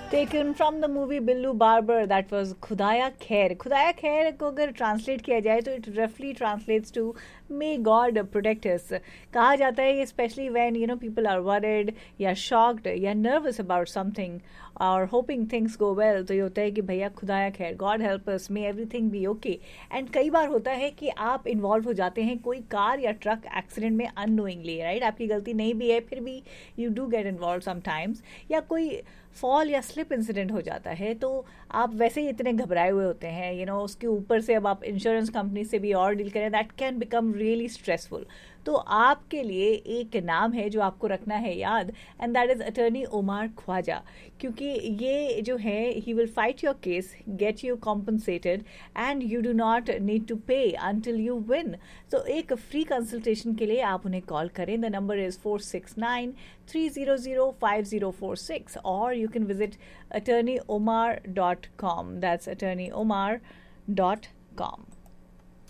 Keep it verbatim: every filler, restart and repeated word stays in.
Taken from the movie Billu Barber, that was खुदाया खैर. खुदाया खैर को अगर ट्रांसलेट किया जाए तो इट रफली translates to may God protect us. कहा जाता है specially when you know people are worried या शॉक्ड या नर्वस अबाउट समथिंग और होपिंग थिंग्स गो वेल, तो ये होता है कि भैया खुदाया खैर, God help us, may everything B okay. And कई बार होता है कि आप इन्वॉल्व हो जाते हैं कोई कार या ट्रक एक्सीडेंट में अननोइंगली, राइट. आपकी गलती नहीं भी है, फिर भी you do get involve sometimes. या कोई फॉल या स्लिप इंसिडेंट हो जाता है तो आप वैसे ही इतने घबराए हुए होते हैं, यू नो उसके ऊपर से अब आप इंश्योरेंस कंपनी से भी और डील करें, that can become really stressful. तो आपके लिए एक नाम है जो आपको रखना है याद, and that is attorney Umar Khwaja. क्योंकि ये जो है he will fight your case, get you compensated and you do not need to पे अंटिल यू विन. तो एक फ्री कंसल्टेशन के लिए आप उन्हें कॉल करें. The number is four six nine three zero zero five zero four six, और you can visit attorney omar dot com. That's attorney omar dot com.